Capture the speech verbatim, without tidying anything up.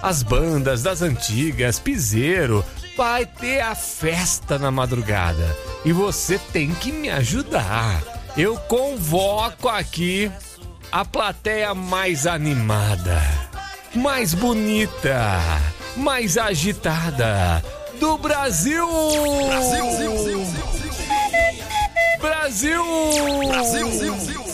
as bandas das antigas, piseiro. Vai ter a festa na madrugada e você tem que me ajudar. Eu convoco aqui a plateia mais animada, mais bonita, mais agitada do Brasil! Brasil! Brasil! Brasil! Brasil! Brasil!